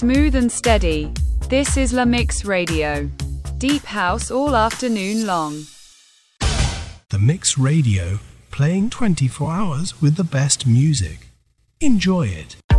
smooth and steady. This is La Mix Radio. Deep house all afternoon long. The Mix Radio, playing 24 hours with the best music. Enjoy it.